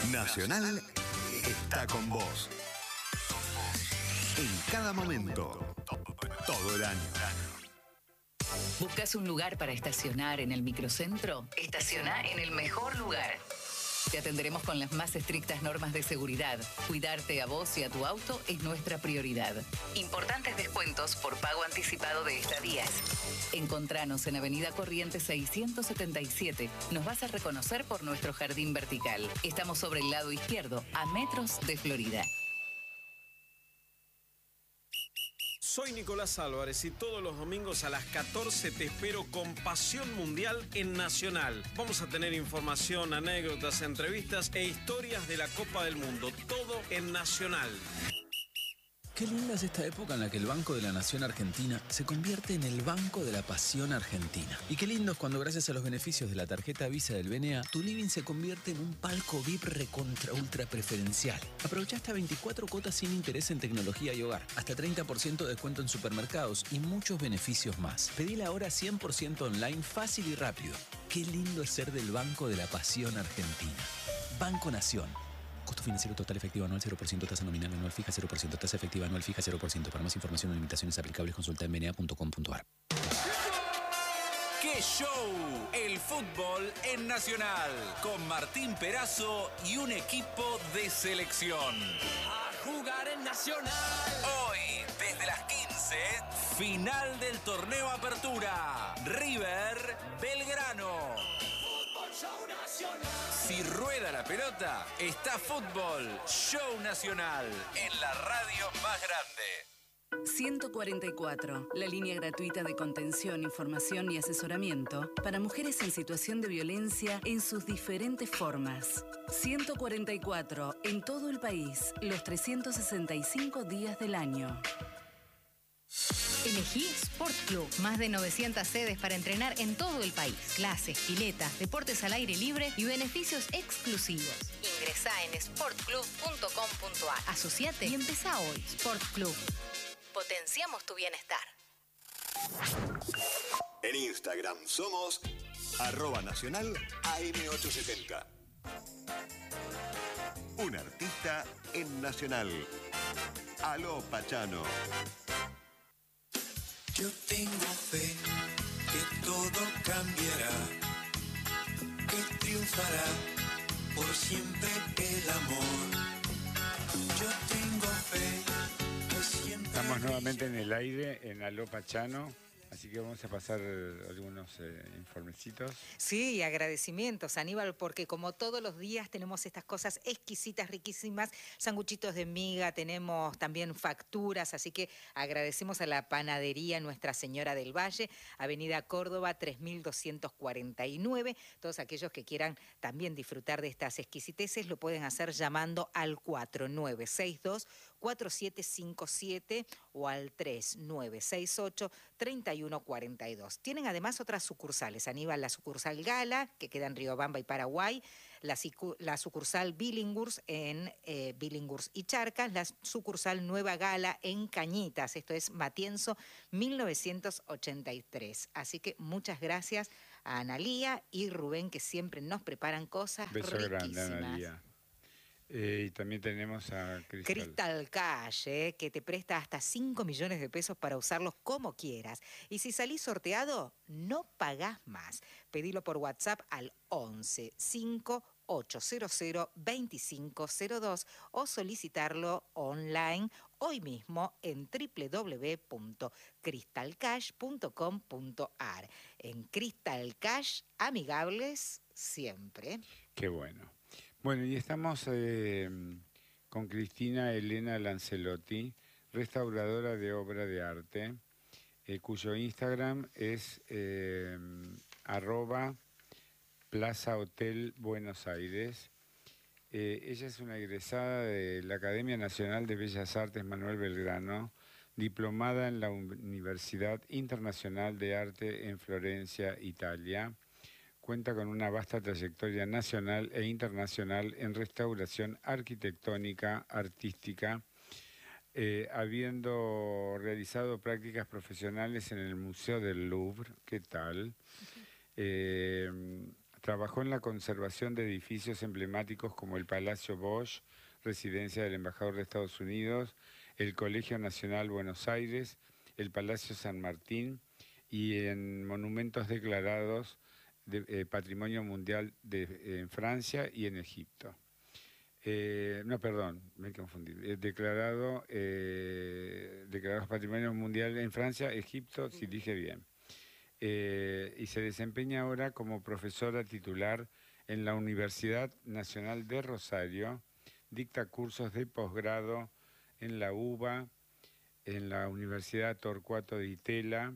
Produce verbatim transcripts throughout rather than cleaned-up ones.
Nacional está con vos. En cada momento, todo el año. ¿Buscas un lugar para estacionar en el microcentro? Estaciona en el mejor lugar. Te atenderemos con las más estrictas normas de seguridad. Cuidarte a vos y a tu auto es nuestra prioridad. Importantes descuentos por pago anticipado de estadías. Encontranos en Avenida Corrientes seiscientos setenta y siete. Nos vas a reconocer por nuestro jardín vertical. Estamos sobre el lado izquierdo, a metros de Florida. Soy Nicolás Álvarez y todos los domingos a las catorce te espero con Pasión Mundial en Nacional. Vamos a tener información, anécdotas, entrevistas e historias de la Copa del Mundo. Todo en Nacional. Qué linda es esta época en la que el Banco de la Nación Argentina se convierte en el Banco de la Pasión Argentina. Y qué lindo es cuando gracias a los beneficios de la tarjeta Visa del B N A, tu living se convierte en un palco V I P recontra ultra preferencial. Aprovecha hasta veinticuatro cuotas sin interés en tecnología y hogar, hasta treinta por ciento de descuento en supermercados y muchos beneficios más. Pedila ahora cien por ciento online, fácil y rápido. Qué lindo es ser del Banco de la Pasión Argentina. Banco Nación. Costo financiero total efectivo anual cero por ciento, tasa nominal anual fija cero por ciento, tasa efectiva anual fija cero por ciento. Para más información o limitaciones aplicables consulta en b n a punto com punto a r. ¡Qué show! El fútbol en Nacional, con Martín Perazo y un equipo de selección. A jugar en Nacional. Hoy, desde las quince, final del torneo Apertura. River, Belgrano. Fútbol Show Nacional. Si rueda la pelota, está Fútbol Show Nacional en la radio más grande. ciento cuarenta y cuatro, la línea gratuita de contención, información y asesoramiento para mujeres en situación de violencia en sus diferentes formas. ciento cuarenta y cuatro, en todo el país, los trescientos sesenta y cinco días del año. Elegí Sport Club. Más de novecientas sedes para entrenar en todo el país. Clases, piletas, deportes al aire libre y beneficios exclusivos. Ingresá en sport club punto com punto a r. Asociate y empezá hoy. Sport Club. Potenciamos tu bienestar. En Instagram somos arroba nacional A M ochocientos setenta. Un artista en Nacional. Aló Pachano. Yo tengo fe que todo cambiará, que triunfará por siempre el amor. Yo tengo fe que siempre... Estamos nuevamente en el aire, en Aló Pachano, así que vamos a pasar algunos eh, informecitos. Sí, y agradecimientos, Aníbal, porque como todos los días tenemos estas cosas exquisitas, riquísimas, sanguchitos de miga, tenemos también facturas, así que agradecemos a la panadería Nuestra Señora del Valle, Avenida Córdoba tres mil doscientos cuarenta y nueve. Todos aquellos que quieran también disfrutar de estas exquisiteces lo pueden hacer llamando al cuatro nueve seis dos, cuatro siete cinco siete o al tres nueve seis ocho, tres uno cuatro dos. Tienen además otras sucursales, Aníbal, la sucursal Gala, que queda en Riobamba y Paraguay, la, la sucursal Billinghurst en eh, Billinghurst y Charcas, la sucursal Nueva Gala en Cañitas, esto es Matienzo mil novecientos ochenta y tres. Así que muchas gracias a Analía y Rubén, que siempre nos preparan cosas Beso riquísimas. grande, Analía. Eh, y también tenemos a Cristal. Crystal Cash, eh, que te presta hasta cinco millones de pesos para usarlos como quieras. Y si salís sorteado, no pagás más. Pedilo por WhatsApp al once cinco ocho cero cero dos cinco cero dos o solicitarlo online hoy mismo en doble u doble u doble u punto crystal cash punto com punto a r. En Crystal Cash, amigables siempre. Qué bueno. Bueno, y estamos eh, con Cristina Elena Lancelotti, restauradora de obra de arte, eh, cuyo Instagram es eh, arroba Plaza Hotel Buenos Aires. Eh, ella es una egresada de la Academia Nacional de Bellas Artes Manuel Belgrano, diplomada en la Universidad Internacional de Arte en Florencia, Italia. Cuenta con una vasta trayectoria nacional e internacional en restauración arquitectónica, artística, eh, habiendo realizado prácticas profesionales en el Museo del Louvre. ¿Qué tal? Eh, trabajó en la conservación de edificios emblemáticos como el Palacio Bosch, residencia del embajador de Estados Unidos, el Colegio Nacional Buenos Aires, el Palacio San Martín y en monumentos declarados de eh, Patrimonio Mundial de, eh, en Francia y en Egipto. Eh, no, perdón, me confundí. Eh, declarado, eh, declarados Patrimonio Mundial en Francia, Egipto, si dije bien. Eh, y se desempeña ahora como profesora titular en la Universidad Nacional de Rosario, dicta cursos de posgrado en la U B A, en la Universidad Torcuato de Itela,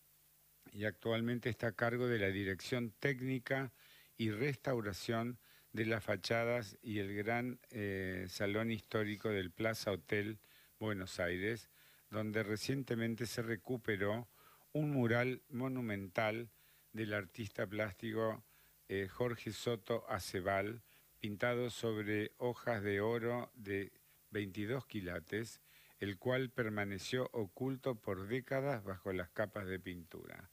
y actualmente está a cargo de la dirección técnica y restauración de las fachadas y el gran eh, salón histórico del Plaza Hotel Buenos Aires, donde recientemente se recuperó un mural monumental del artista plástico eh, Jorge Soto Acebal, pintado sobre hojas de oro de veintidós quilates, el cual permaneció oculto por décadas bajo las capas de pintura.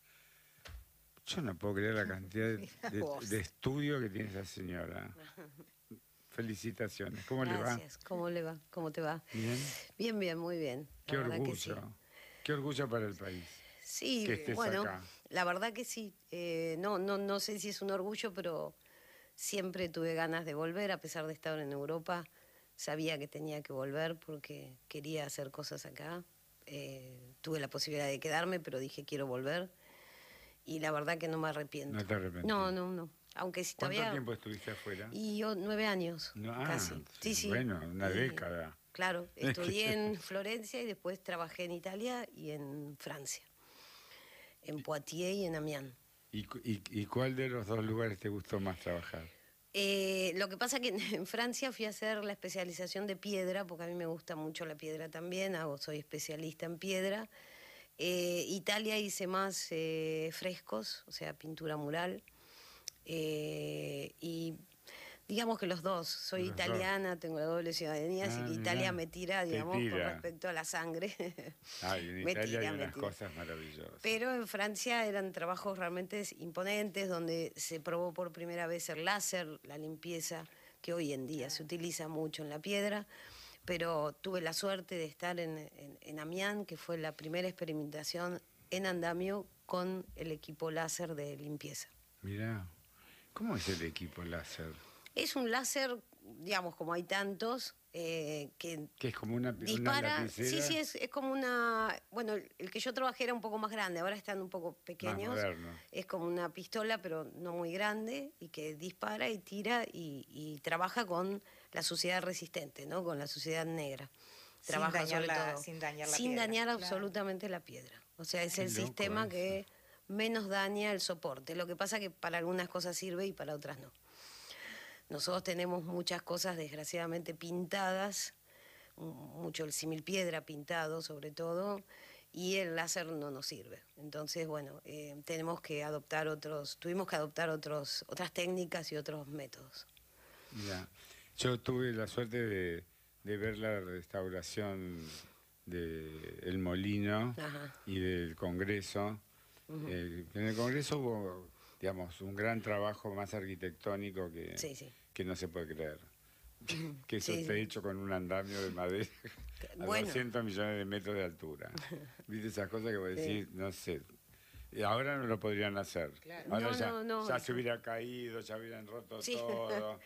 Yo no puedo creer la cantidad de, de, de estudio que tiene esa señora. Felicitaciones. ¿Cómo Gracias. le va? Gracias. ¿Cómo le va? ¿Cómo te va? Bien. Bien, bien, muy bien. Qué La verdad orgullo. que sí. Qué orgullo para el país. Sí, que estés bueno, acá. La verdad que sí. Eh, no, no, no sé si es un orgullo, pero siempre tuve ganas de volver, a pesar de estar en Europa. Sabía que tenía que volver porque quería hacer cosas acá. Eh, tuve la posibilidad de quedarme, pero dije quiero volver. Y la verdad que no me arrepiento. No te arrepientes. No, no, no. Aunque si ¿Cuánto todavía... tiempo estuviste afuera? Y yo nueve años, No, ah, casi. Sí, sí. Bueno, una Y, década. Claro, estudié en Florencia y después trabajé en Italia y en Francia. En Poitiers y en Amiens. ¿Y, y, ¿Y cuál de los dos lugares te gustó más trabajar? Eh, lo que pasa que en, en Francia fui a hacer la especialización de piedra, porque a mí me gusta mucho la piedra también, hago, soy especialista en piedra. Eh, Italia hice más eh, frescos, o sea, pintura mural. Eh, y digamos que los dos, soy Los italiana, dos. Tengo la doble ciudadanía, así Ah, que mirá. Italia me tira, digamos, tira. con respecto a la sangre. Ay, en Me Italia tira, hay me unas tira. cosas maravillosas. Pero en Francia eran trabajos realmente imponentes, donde se probó por primera vez el láser, la limpieza, que hoy en día se utiliza mucho en la piedra. Pero tuve la suerte de estar en, en, en Amiens, que fue la primera experimentación en andamio con el equipo láser de limpieza. Mirá, ¿cómo es el equipo láser? Es un láser, digamos, como hay tantos, eh, que Que es como una, dispara. una lapicera. Sí, sí, es, es como una... Bueno, el, el que yo trabajé era un poco más grande, ahora están un poco pequeños. Más moderno. Es como una pistola, pero no muy grande, y que dispara y tira y, y trabaja con la suciedad resistente, ¿no? Con la suciedad negra. Sin Trabaja dañar sobre la- todo. sin dañar la Sin piedra, dañar claro. absolutamente la piedra. O sea, es Qué el loco sistema eso. que menos daña el soporte. Lo que pasa que para algunas cosas sirve y para otras no. Nosotros tenemos muchas cosas desgraciadamente pintadas, mucho el símil piedra pintado sobre todo, y el láser no nos sirve. Entonces, bueno, eh, tenemos que adoptar otros, tuvimos que adoptar otros, otras técnicas y otros métodos. Mirá, yo tuve la suerte de, de ver la restauración del Molino Ajá. y del Congreso. Ujú. Eh, en el Congreso hubo, digamos, un gran trabajo más arquitectónico que, Sí, sí. que no se puede creer. Ujú. Que eso Sí, esté sí. hecho con un andamio de madera a Bueno. doscientos millones de metros de altura. ¿Viste esas cosas que vos Sí. decís? No sé. Y ahora no lo podrían hacer. Claro. Ahora No, ya, no, no. ya se hubiera caído, ya hubieran roto Sí. todo.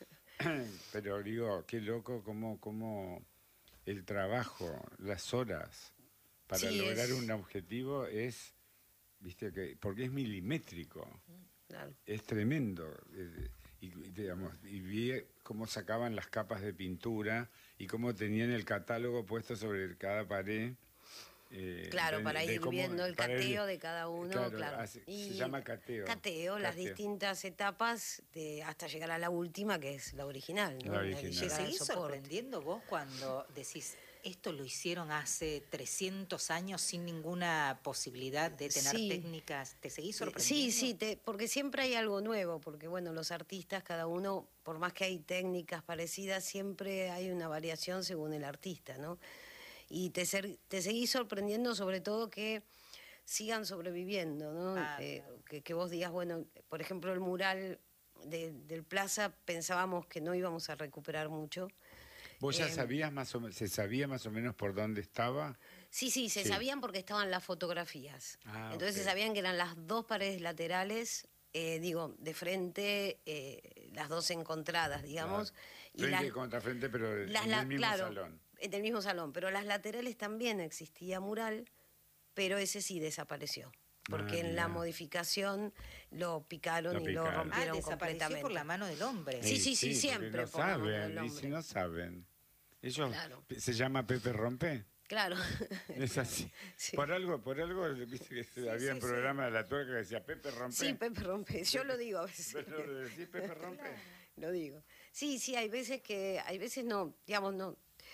Pero digo, qué loco cómo, cómo el trabajo, las horas para Sí, lograr es- un objetivo es, viste, que porque es milimétrico. Claro. Es tremendo. eh, Y, y, digamos, y vi cómo sacaban las capas de pintura y cómo tenían el catálogo puesto sobre cada pared. eh, Claro, de- para de ir cómo- viendo el para ir- cateo de cada uno, Claro, claro. hace- se Y llama cateo. Cateo, las Cateo. distintas etapas de, hasta llegar a la última, que es la original, ¿no? La de original. ¿Te llegar al seguís soporte. sorprendiendo vos cuando decís, esto lo hicieron hace trescientos años sin ninguna posibilidad de tener Sí. técnicas? ¿Te seguís sorprendiendo? Sí, sí, te- porque siempre hay algo nuevo, porque bueno, los artistas, cada uno, por más que hay técnicas parecidas, siempre hay una variación según el artista, ¿no? Y te, ser- te seguís sorprendiendo sobre todo que sigan sobreviviendo, ¿no? Ah, Eh, claro. que, que vos digas, bueno, por ejemplo, el mural de- del Plaza pensábamos que no íbamos a recuperar mucho. ¿Vos ya Eh, sabías más o menos, se sabía más o menos por dónde estaba? Sí, sí, se Sí. sabían porque estaban las fotografías. Ah, Entonces ok. se sabían que eran las dos paredes laterales, eh, digo, de frente, eh, las dos encontradas, digamos. Claro. Frente las- contra frente, pero las en la- el mismo claro, salón. en el mismo salón. Pero las laterales también existía mural, pero ese sí desapareció. Porque Ah, en la mirá. modificación lo picaron Lo y picaron. lo Ah, rompieron desapareció completamente. por la mano del hombre. Sí, sí, sí, porque siempre no por la mano del saben, y hombre. si no saben. Ellos, Claro. ¿se llama Pepe Rompe? Claro. Es así. Sí. Por algo, por algo, viste que Sí, había sí, un programa de la tuerca que decía Pepe Rompe. Sí, Pepe Rompe. Yo lo digo a veces. ¿Vos no le decís Pepe Rompe? Lo digo. Sí, sí, hay veces que, hay veces no, digamos, no.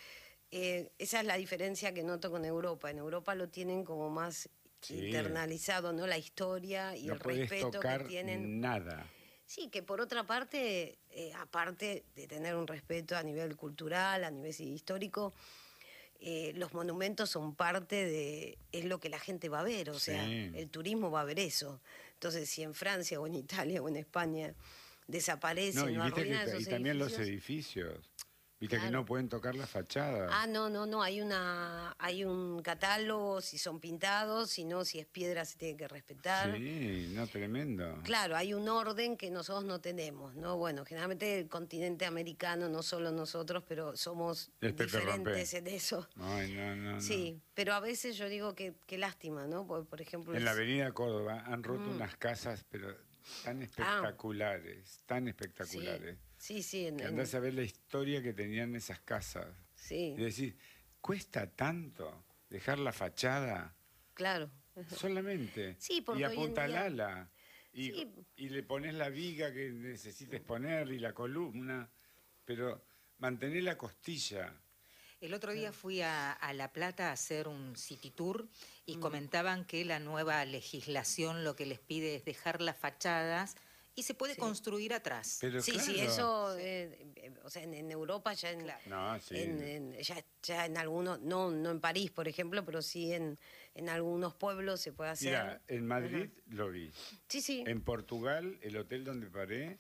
Eh, esa es la diferencia que noto con Europa. En Europa lo tienen como más Sí. internalizado, ¿no? La historia y No el podés respeto tocar que tienen. nada. Sí, que por otra parte, eh, aparte de tener un respeto a nivel cultural, a nivel histórico, eh, los monumentos son parte de, es lo que la gente va a ver, o sea, Sí. el turismo va a ver eso. Entonces, si en Francia o en Italia o en España desaparecen No, y o viste que arruinan ta- y esos también los edificios. edificios. Viste que Claro. no pueden tocar la fachada. Ah, no, no, no, hay una, hay un catálogo si son pintados, si no, si es piedra se tiene que respetar. Sí, no, tremendo. Claro, hay un orden que nosotros no tenemos, ¿no? Bueno, generalmente el continente americano, no solo nosotros, pero somos El Pepe diferentes Rompe. en eso. Ay, no, no, no. Sí, pero a veces yo digo que qué lástima, ¿no? Porque, por ejemplo, En la es- avenida Córdoba han roto Mm. unas casas, pero Ah. tan espectaculares, tan espectaculares. sí, sí, en, Que en- andás a ver la historia que tenían esas casas. sí, Y decís, ¿cuesta tanto dejar la fachada? claro. Solamente. Sí, porque y hoy en día- apuntalala. Y, Sí. y le pones la viga que necesites poner y la columna, pero mantener la costilla. El otro día fui a, a La Plata a hacer un city tour Mm. y comentaban que la nueva legislación lo que les pide es dejar las fachadas y se puede Sí. construir atrás. Pero Sí, sí, claro. eso, eh, eh, o sea, en, en Europa ya en, No, sí. en- en- ya, ya en algunos, no, no en París, por ejemplo, pero sí en, en algunos pueblos se puede hacer. Mira, en Madrid lo vi. Sí, sí. En Portugal, el hotel donde paré,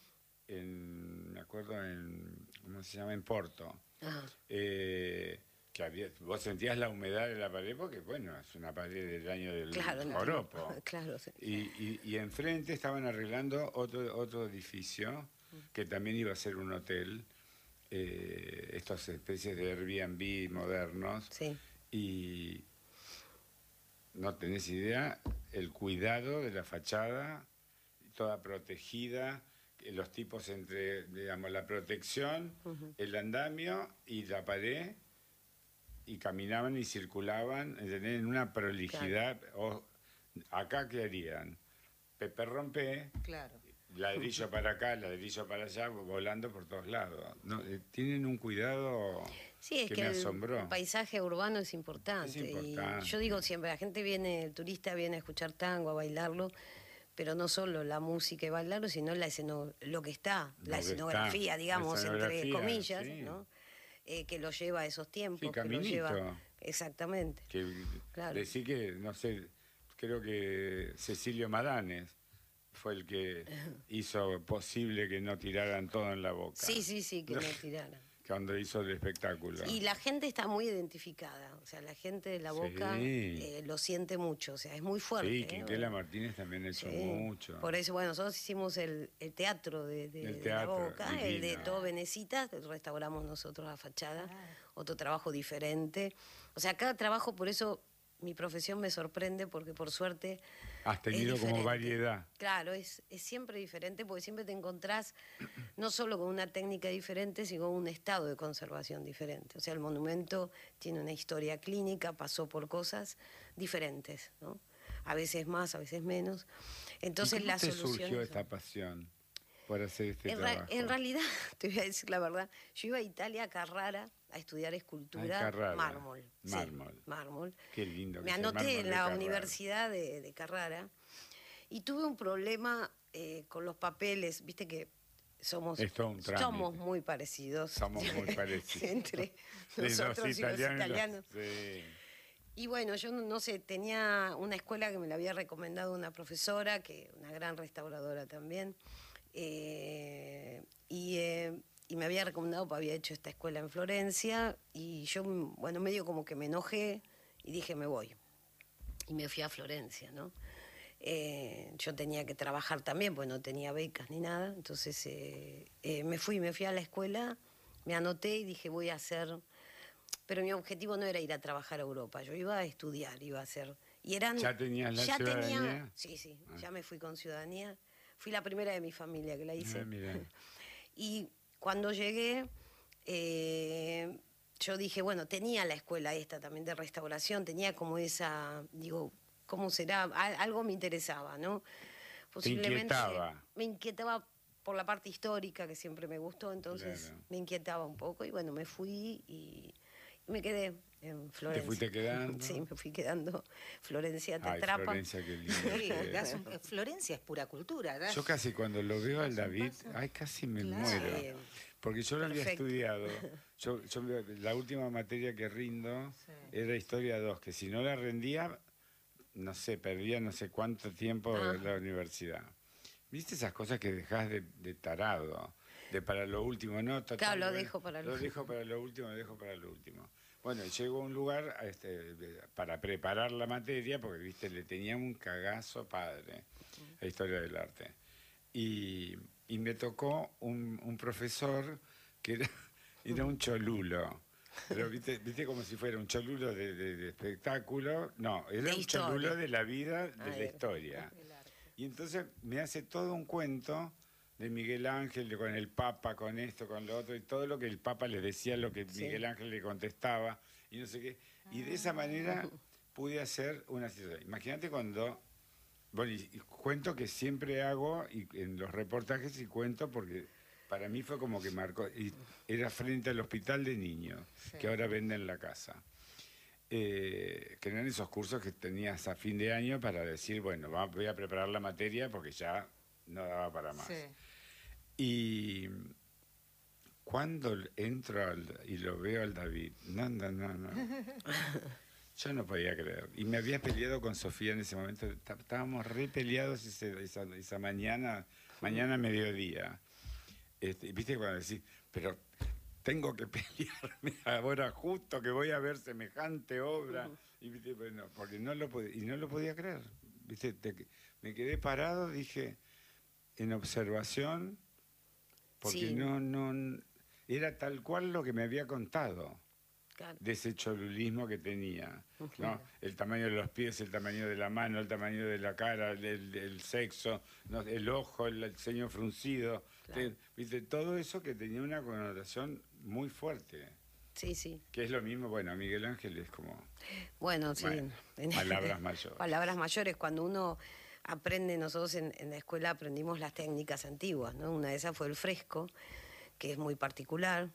en, me acuerdo en, ¿cómo se llama? En Porto. Ajá. Eh, que había, vos sentías la humedad de la pared porque, bueno, es una pared del año del Claro, no, joropo. claro, sí. Y, y, y enfrente estaban arreglando otro, otro edificio que también iba a ser un hotel, eh, estas especies de Airbnb modernos. Sí. Y no tenés idea el cuidado de la fachada, toda protegida, eh, los tipos entre, digamos, la protección, Ujú. el andamio y la pared, y caminaban y circulaban, ¿entendés? En una prolijidad. O, acá, ¿qué harían? Pepe Rompe, Claro. ladrillo para acá, ladrillo para allá, volando por todos lados. No, eh, tienen un cuidado Sí, es que, que, me el, asombró. el paisaje urbano es importante. Es importante. Y yo digo siempre, la gente viene, el turista viene a escuchar tango, a bailarlo, pero no solo la música y bailarlo, sino la esceno, lo que está, Lo la que escenografía, está, digamos, la entre escenografía, comillas, sí. ¿no? Eh, que lo lleva a esos tiempos. Sí, que lo Caminito. lleva. Exactamente. Que Claro. Decí que, no sé, creo que Cecilio Madanes fue el que hizo posible que no tiraran todo en la boca. Sí, sí, sí, que no tiraran. Cuando hizo el espectáculo. Y la gente está muy identificada, o sea, la gente de la boca Sí. eh, lo siente mucho, o sea, es muy fuerte. Sí, ¿eh? Quintela Martínez también hizo Sí. mucho. Por eso, bueno, nosotros hicimos el, el teatro de, de- El de teatro, la boca, el de divino. todo Venecitas, restauramos nosotros la fachada, Ah. otro trabajo diferente. O sea, cada trabajo, por eso mi profesión me sorprende, porque por suerte... Has tenido es como diferente. variedad. Claro, es, es siempre diferente porque siempre te encontrás no solo con una técnica diferente, sino con un estado de conservación diferente. O sea, el monumento tiene una historia clínica, pasó por cosas diferentes, ¿no? A veces más, a veces menos. Entonces ¿Y cómo la te solución surgió es- esta pasión por hacer este en, ra- trabajo? en realidad, te voy a decir la verdad, yo iba a Italia, a Carrara, a estudiar escultura, Ah, Carrara. mármol. sí, Mármol. mármol. Qué lindo. que Me sea el anoté mármol en de la Carrara. Universidad de, de Carrara y tuve un problema eh, con los papeles, viste que somos, Es todo un trámite. somos muy parecidos. Somos muy parecidos. Entre Sí, nosotros y los italianos. italianos. Sí. Y bueno, yo no, no sé, tenía una escuela que me la había recomendado una profesora, que una gran restauradora también, Eh, y, eh, y me había recomendado, porque había hecho esta escuela en Florencia, y yo, bueno, medio como que me enojé y dije, me voy. Y me fui a Florencia, ¿no? Eh, yo tenía que trabajar también, pues no tenía becas ni nada, entonces eh, eh, me fui, me fui a la escuela, me anoté y dije, voy a hacer... Pero mi objetivo no era ir a trabajar a Europa, yo iba a estudiar, iba a hacer... Y eran, ¿Ya tenías la ya ciudadanía? Tenía, sí, sí, ah. ya me fui con ciudadanía. Fui la primera de mi familia que la hice. Ah, y cuando llegué, eh, yo dije, bueno, tenía la escuela esta también de restauración, tenía como esa, digo, ¿cómo será? Algo me interesaba, ¿no? Posiblemente. ¿Te inquietaba? Me inquietaba por la parte histórica, que siempre me gustó, entonces claro. me inquietaba un poco. Y bueno, me fui y me quedé en Florencia. ¿Te fuiste quedando? Sí, me fui quedando. Florencia te Ay, atrapa. Florencia, qué lindo. Sí, un, Florencia es pura cultura. Das, yo casi cuando lo veo al David, ay, casi me claro. muero. Porque yo lo Perfecto. había estudiado. Yo, yo, la última materia que rindo sí. era Historia dos, que si no la rendía, no sé, perdía no sé cuánto tiempo en la universidad. ¿Viste esas cosas que dejás de, de tarado? De para lo último, ¿no? Total, claro, lo bueno, dejo para lo último. Lo dejo para lo último, lo dejo para lo último. Bueno, llego a un lugar este, para preparar la materia, porque, viste, le tenía un cagazo padre a Historia del Arte. Y, y me tocó un, un profesor que era, era un cholulo. Pero, viste, viste como si fuera un cholulo de, de, de espectáculo. No, era un cholulo de la vida, de la historia. Y entonces me hace todo un cuento de Miguel Ángel, de, con el Papa, con esto, con lo otro, y todo lo que el Papa le decía, lo que sí. Miguel Ángel le contestaba, y no sé qué. Y de esa manera pude hacer una situación. Imagínate cuando... Bueno, y, y cuento que siempre hago, y en los reportajes, y cuento porque para mí fue como que marcó. Y era frente al hospital de niños, sí. que ahora venden la casa. Eh, que eran esos cursos que tenías a fin de año para decir, bueno, voy a preparar la materia porque ya no daba para más. Sí. Y cuando entro al, y lo veo al David, no, no, no, no. Yo no podía creer. Y me había peleado con Sofía en ese momento. Estábamos re peleados ese, esa, esa mañana, mañana mediodía. Este, ¿Viste cuando decís, pero tengo que pelearme ahora justo que voy a ver semejante obra? Uh-huh. Y viste, bueno, porque no lo podía, y no lo podía creer. ¿Viste? Te, me quedé parado, dije, en observación, porque sí. no, no, era tal cual lo que me había contado. Claro. De ese cholulismo que tenía, uh-huh. ¿no? El tamaño de los pies, el tamaño de la mano, el tamaño de la cara, el, el, el sexo, ¿no? El ojo, el, el ceño fruncido, claro. te, ¿viste? Todo eso que tenía una connotación muy fuerte. Sí, sí. Que es lo mismo, bueno, Miguel Ángel es como... Bueno, sí. Bueno, palabras mayores. Palabras mayores, cuando uno aprende, nosotros en, en la escuela aprendimos las técnicas antiguas, ¿no? Una de esas fue el fresco, que es muy particular.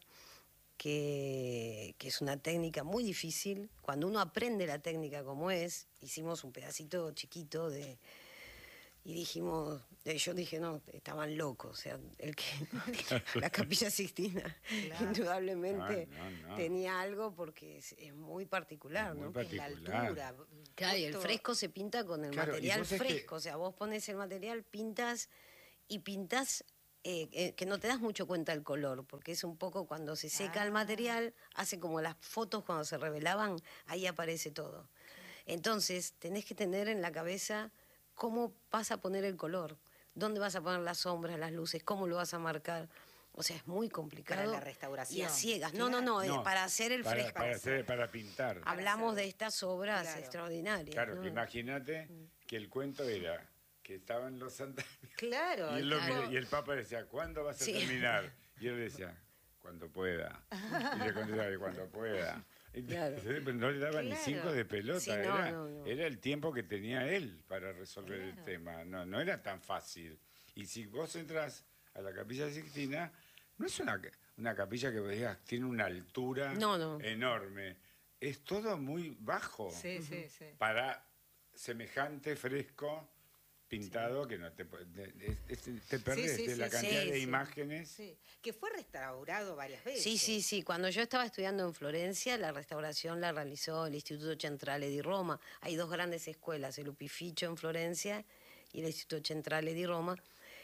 Que, que es una técnica muy difícil. Cuando uno aprende la técnica como es, hicimos un pedacito chiquito de y dijimos, yo dije, no, estaban locos, o sea, el que la Capilla Sixtina claro. indudablemente no, no, no. tenía algo porque es, es muy particular, muy ¿no? particular. La altura. Claro, y el fresco se pinta con el claro, material fresco, que... o sea, vos pones el material, pintas y pintas Eh, eh, que no te das mucho cuenta del color, porque es un poco cuando se seca ah. el material, hace como las fotos cuando se revelaban, ahí aparece todo. Entonces, tenés que tener en la cabeza cómo vas a poner el color, dónde vas a poner las sombras, las luces, cómo lo vas a marcar. O sea, es muy complicado. Para la restauración. Y a ciegas. No, no, no, no, para hacer el para, fresco. Para, hacer, para pintar. Hablamos de estas obras claro. extraordinarias. Claro, ¿no? imagínate que el cuento era... que estaban los santarios. Claro. Y, él claro. Miró, y el Papa decía, ¿cuándo vas a sí. terminar? Y él decía, cuando pueda. Y le contestaba, cuando pueda. Y claro. No le daba claro. ni cinco de pelota. Sí, no, era, no, no. era el tiempo que tenía él para resolver claro. el tema. No, no era tan fácil. Y si vos entras a la Capilla Sixtina, no es una, una capilla que digas, tiene una altura no, no. enorme. Es todo muy bajo. Sí, sí, sí. Para semejante fresco pintado sí. que no te, te, te perdés sí, sí, de la sí, cantidad sí, de sí. imágenes. Sí. Que fue restaurado varias veces. Sí, sí, sí. Cuando yo estaba estudiando en Florencia, la restauración la realizó el Instituto Centrale di Roma. Hay dos grandes escuelas, el Upificio en Florencia y el Instituto Centrale di Roma,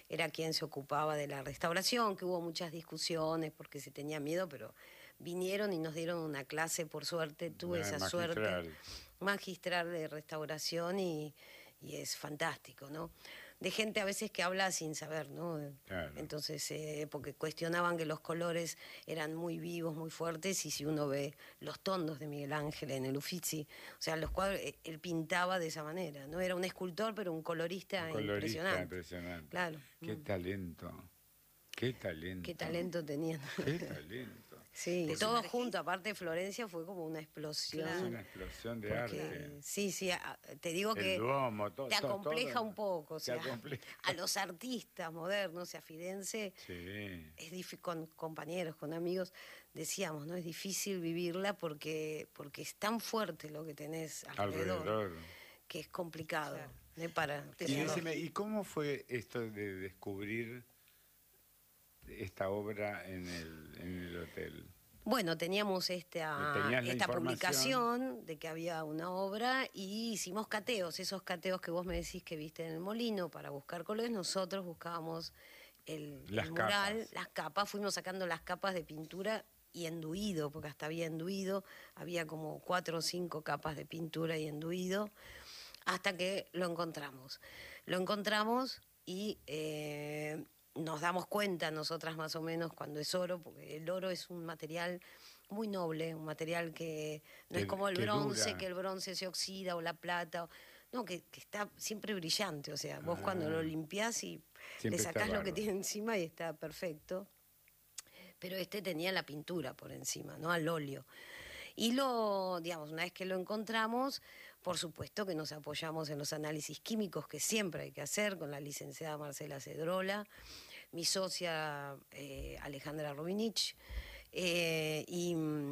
era quien se ocupaba de la restauración, que hubo muchas discusiones porque se tenía miedo, pero vinieron y nos dieron una clase, por suerte, tuve esa magistral. suerte magistral de restauración y, y es fantástico, ¿no? De gente a veces que habla sin saber, ¿no? Claro. Entonces, eh, porque cuestionaban que los colores eran muy vivos, muy fuertes, y si uno ve los tondos de Miguel Ángel en el Uffizi, o sea, los cuadros, él pintaba de esa manera, ¿no? Era un escultor, pero un colorista, Un colorista impresionante. impresionante. Claro. Qué Mm. talento. Qué talento. Qué talento tenían. Qué talento. Sí, Porque- todo junto. Aparte, Florencia fue como una explosión. Es una explosión de Porque, arte. Sí, sí, a- te digo El que Duomo, todo, te todo, acompleja todo. un poco. O Te sea, acompleja. a los artistas modernos, o sea, Fidense, Sí. es difí- con compañeros, con amigos, decíamos, ¿no? Es difícil vivirla porque, porque es tan fuerte lo que tenés alrededor, Alrededor. que es complicado. ¿no? Para, Y, decime, ¿y cómo fue esto de descubrir esta obra en el, en el hotel? Bueno, teníamos esta, Tenías la esta información. publicación de que había una obra y hicimos cateos, esos cateos que vos me decís que viste en el molino para buscar colores, nosotros buscábamos el, el Las mural, capas. las capas, fuimos sacando las capas de pintura y enduido, porque hasta había enduido, había como cuatro o cinco capas de pintura y enduido, hasta que lo encontramos. Lo encontramos y eh, nos damos cuenta nosotras más o menos cuando es oro, porque el oro es un material muy noble, un material que no Que- es como el que bronce, dura. que el bronce se oxida o la plata, o- no, que, que está siempre brillante, o sea, vos Ah. cuando lo limpiás y Siempre le está sacás lo que bárbaro. tiene encima y está perfecto, pero este tenía la pintura por encima, ¿no? Al óleo. Y lo, digamos, una vez que lo encontramos, por supuesto que nos apoyamos en los análisis químicos que siempre hay que hacer con la licenciada Marcela Cedrola, mi socia eh, Alejandra Rubinich, eh, y,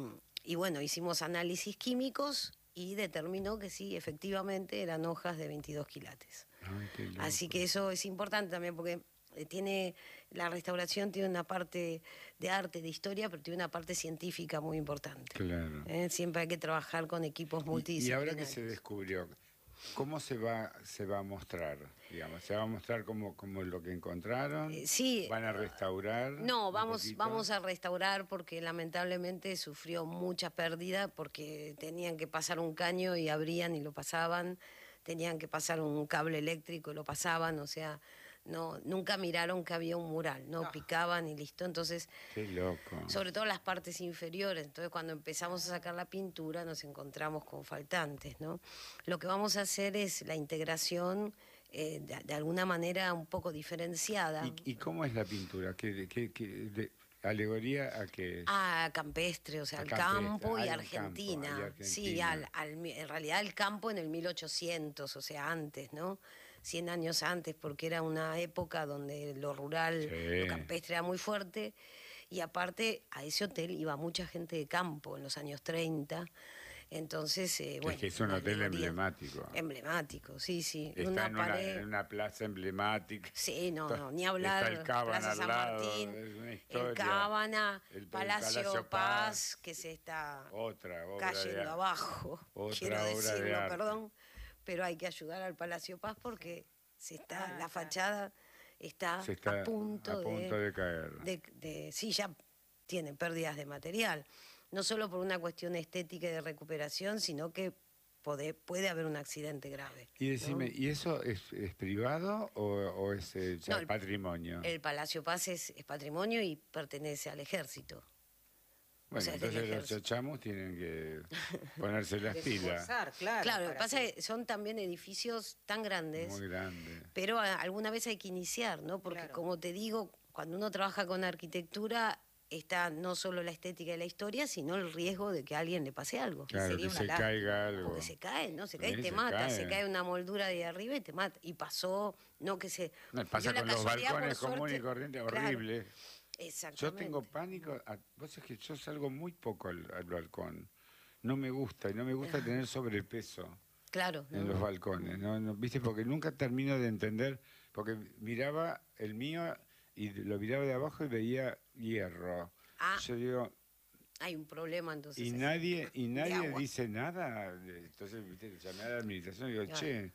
y bueno, hicimos análisis químicos y determinó que sí, efectivamente eran hojas de veintidós quilates. Ay, qué loco. Así que eso es importante también porque eh, tiene la restauración tiene una parte de arte, de historia, pero tiene una parte científica muy importante. Claro. ¿eh? Siempre hay que trabajar con equipos Y, y multidisciplinarios. ahora que se descubrió, ¿cómo se va, se va a mostrar? Digamos, ¿se va a mostrar como, como lo que encontraron? Eh, sí. ¿Van a restaurar? No, un vamos, poquito? vamos a restaurar porque lamentablemente sufrió mucha pérdida porque tenían que pasar un caño y abrían y lo pasaban, tenían que pasar un cable eléctrico y lo pasaban, o sea, no, nunca miraron que había un mural, no picaban y listo. Entonces, Qué loco. sobre todo las partes inferiores. Entonces, cuando empezamos a sacar la pintura, nos encontramos con faltantes, ¿no? Lo que vamos a hacer es la integración eh, de, de alguna manera un poco diferenciada. ¿Y, y cómo es la pintura? ¿Qué, qué, qué- de- ¿Alegoría a qué? A campestre, o sea, A al campestre, campo y hay un Argentina. campo, hay Sí, Argentina. al, al mi- en realidad el campo en el mil ochocientos, o sea, antes, ¿no? cien años antes, porque era una época donde lo rural, Sí. lo campestre era muy fuerte. Y aparte, a ese hotel iba mucha gente de campo en los años treinta. Entonces, eh, Que bueno. es que es un una hotel alegoría. emblemático. Emblemático, sí, sí. Está una en, una, pared. en una plaza emblemática. Sí, no, Está- no, ni hablar. Está el Cábana Plaza al San lado, Martín, es una el historia. Cábana, El- el Palacio, Palacio Paz, Paz. que se está Otra obra cayendo de, abajo, otra quiero obra de decirlo, arte. perdón, pero hay que ayudar al Palacio Paz porque se está, Ah, la fachada está, Se está a punto, a punto de, de caer. de- de- sí, ya tiene pérdidas de material, no solo por una cuestión estética y de recuperación, sino que puede, puede haber un accidente grave. Y decime, ¿y eso es, es privado o, o es eh, ya No, el- patrimonio? El Palacio Paz es, es patrimonio y pertenece al ejército. bueno, sea, es del entonces los ejército. chachamos tienen que ponerse las pilas. Esforzar, claro. Claro, lo que para pasa es que son también edificios tan grandes, Muy grande. pero a- alguna vez hay que iniciar, ¿no? Porque Claro. como te digo, cuando uno trabaja con arquitectura, está no solo la estética y la historia, sino el riesgo de que a alguien le pase algo. Claro, sería que una se lástima, caiga algo. Porque se cae, ¿no? Se cae Sí, y te se mata, cae. se cae una moldura de arriba y te mata. Y pasó, no que se... No, pasa dio la con los casualidad, por balcones comunes y suerte- corrientes, Claro, horrible. Yo exactamente. tengo pánico. A, vos sabés que yo salgo muy poco al, al balcón. No me gusta, y no me gusta tener sobrepeso Claro. en ¿no? los balcones. ¿no? No, ¿Viste? Porque nunca termino de entender. Porque miraba el mío y lo miraba de abajo y veía hierro. Ah, Yo digo, hay un problema entonces. y ahí. nadie, y nadie agua. dice nada. Entonces, ¿viste? Llamé a la administración y digo, Claro. che,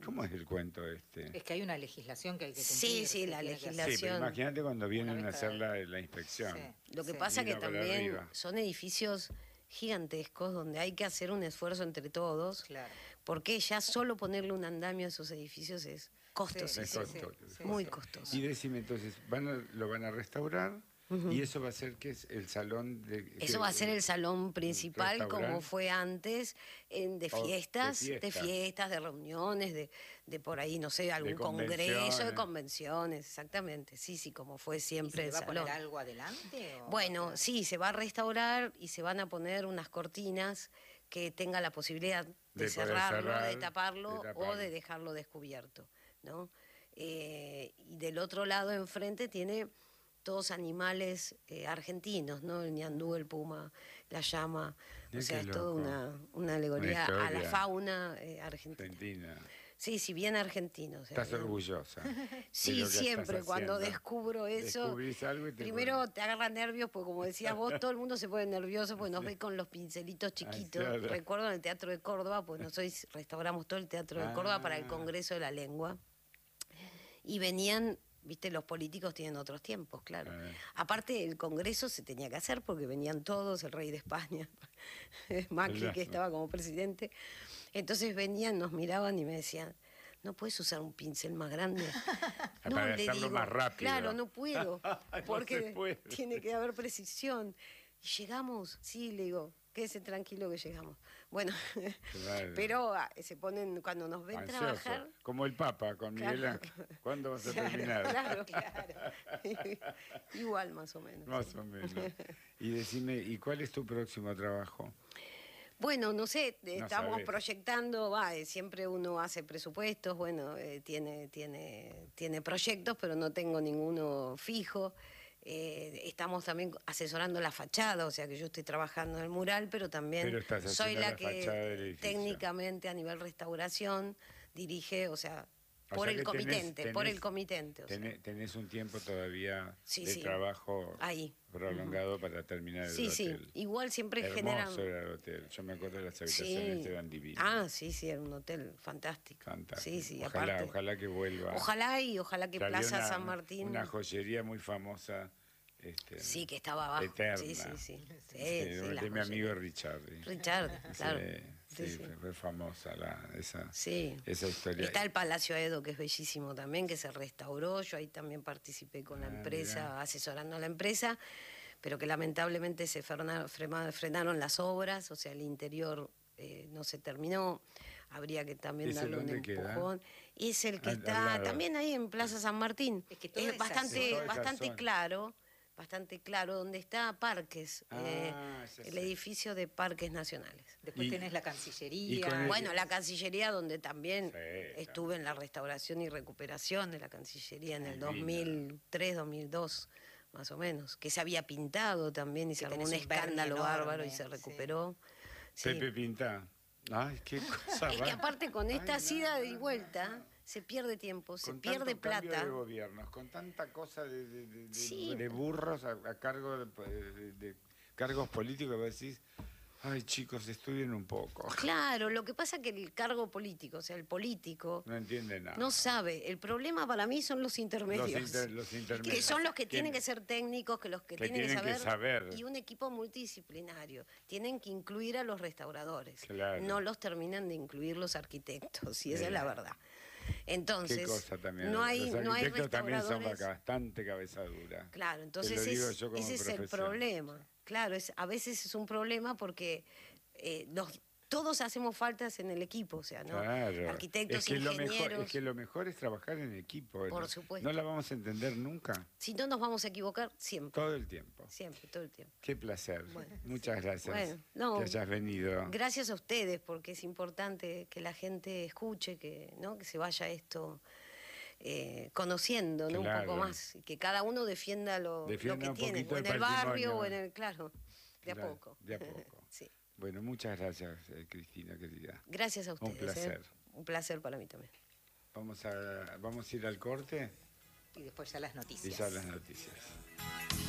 ¿Cómo es el cuento este? Es que hay una legislación que hay que cumplir. Sí, sí, la que tiene que hacer. legislación. Sí, pero imagínate cuando vienen Una a vez hacer cada- la, la inspección. Sí. Lo que Sí. pasa que Mira para también arriba. son edificios gigantescos donde hay que hacer un esfuerzo entre todos, Claro. porque ya solo ponerle un andamio a esos edificios es costosísimo, Es sí, costoso. sí, muy sí. costoso. Y decime entonces, van a- lo van a restaurar y eso va a ser que es el salón de... Eso va a ser el salón principal como restaurante. fue antes, en, de, Oh, de fiestas, de fiestas. fiestas, de reuniones, de, de por ahí, no sé, algún congreso, de convenciones. convenciones, exactamente. Sí, sí, como fue ¿Y siempre se le el va a salón. poner algo adelante? o- Bueno, sí, se va a restaurar y se van a poner unas cortinas que tenga la posibilidad de, De poder cerrarlo, cerrar, de, taparlo, de o taparlo. de dejarlo descubierto, ¿no? Eh, y del otro lado, enfrente, tiene todos animales eh, argentinos, ¿no? El ñandú, el puma, la llama. Mira O sea, qué es toda loco. una, una alegoría Una a la historia. fauna eh, argentina. Argentina. Sí, sí, bien argentino. o sea, Estás bien- orgullosa. de Sí, lo que estás siempre, cuando haciendo. descubro eso, Descubrís algo y te primero pones- te agarra nervios, porque como decías vos, todo el mundo se pone nervioso porque nos ve con los pincelitos chiquitos. claro. Recuerdo en el Teatro de Córdoba, pues nosotros restauramos todo el Teatro de Córdoba para el Ah. Congreso de la Lengua. Y venían, viste, los políticos tienen otros tiempos, claro. Ah. Aparte, el Congreso se tenía que hacer porque venían todos, el rey de España, Macri, Claro. que estaba como presidente. Entonces venían, nos miraban y me decían, ¿no puedes usar un pincel más grande? Para le hacerlo más rápido. Claro, no puedo, No porque se puede. tiene que haber precisión. Y llegamos, sí, le digo, quédese tranquilo que llegamos. Bueno, Claro. pero ah, se ponen, cuando nos ven Ansioso. trabajar... Como el Papa con Miguel Claro. Ángel. ¿Cuándo vas a Claro, terminar? claro, claro. Igual más o menos. Más o menos. Y decime, ¿y cuál es tu próximo trabajo? Bueno, no sé, No estamos sabés. proyectando, va, eh, siempre uno hace presupuestos, bueno, eh, tiene, tiene, tiene proyectos, pero no tengo ninguno fijo. Eh, estamos también asesorando la fachada, o sea que yo estoy trabajando en el mural, pero también Pero estás soy haciendo la la que fachada del edificio. técnicamente a nivel restauración dirige, o sea, O por sea el que tenés- comitente, por tenés- el comitente. O sea. Tenés, tenés un tiempo todavía Sí, de sí. trabajo Ahí. prolongado para terminar el Sí, sí, hotel. igual siempre Hermoso generan... era el hotel. Yo me acuerdo de las habitaciones, Sí. eran divinas. Ah, sí, sí, era un hotel fantástico. Fantástico. Sí, sí, ojalá, aparte. ojalá que vuelva. Ojalá y ojalá que Que había Plaza una- San Martín... Una joyería muy famosa. Este, Sí, que estaba abajo. Eterna. Sí, sí, sí. Sí, Sí, sí, de la mi joyería. amigo Richard. Richard, claro. Sí, Sí, sí, sí. Fue, fue famosa la, esa, Sí. esa historia. Está el Palacio Edo, que es bellísimo también, que se restauró. Yo ahí también participé con la Ah, empresa, mirá. asesorando a la empresa, pero que lamentablemente se frena- frema- frenaron las obras, o sea, el interior eh, no se terminó. Habría que también ¿Ese darle un dónde queda? empujón. Es el que Al- al está lado. también ahí en Plaza San Martín. Es que toda Es esa bastante, zona- Toda esa bastante zona. claro, bastante claro, donde está Parques, eh, Ah, ya el sé. edificio de Parques Nacionales. Después Y- tenés la y Cancillería. con el- Bueno, la Cancillería, donde también Sí, estuve en la restauración y recuperación de la Cancillería en el Divina. dos mil tres, dos mil dos, más o menos, que se había pintado también y se Que armó un tenés un Berni escándalo enorme, bárbaro y se sí. recuperó. Sí. Pepe Pinta. Ay, qué cosa. Es que va- aparte con esta Ay, no, ida y no, vuelta se pierde tiempo, se Con pierde tanto cambio plata. de gobiernos, con tanta cosa de, de- de- de- Sí. de burros a, a cargo de, de- de cargos políticos, vos decís, ay chicos, estudien un poco. Claro, lo que pasa es que el cargo político, o sea, el político No entienden nada. no sabe. El problema para mí son los intermedios. Los, inter- los intermedios. Que son los que tienen que ¿Quién? ser técnicos, que los que, Que tienen, tienen que que saber, saber. y un equipo multidisciplinario. Tienen que incluir a los restauradores. Claro. No los terminan de incluir los arquitectos, y esa es Mira. la verdad. Entonces, Qué cosa también. no hay, los no hay arquitectos también son restauradores. bastante cabeza dura. Claro, entonces lo digo es- yo como ese es el profesión. problema. Claro, es, a veces es un problema porque eh, los, todos hacemos faltas en el equipo, o sea, ¿no? Claro. Arquitectos, es que Lo mejor, ingenieros. es que lo mejor es trabajar en equipo. Por ¿no? supuesto. No la vamos a entender nunca, Si no nos vamos a equivocar, siempre. todo el tiempo. Siempre, todo el tiempo. Qué placer. Bueno, Muchas gracias Bueno, no, que hayas venido. Gracias a ustedes, porque es importante que la gente escuche, que, ¿no? que se vaya esto eh, conociendo, ¿no? Claro. Un poco más, y que cada uno defienda lo, Defienda lo que un tiene, poquito o en el el barrio patrimonio. o en el, claro, de a Claro, poco. de a poco. Sí. Bueno, muchas gracias, eh, Cristina, querida. Gracias a ustedes. Un placer. ¿eh? Un placer para mí también. Vamos a, vamos a ir al corte Y después ya las y noticias. ya las noticias.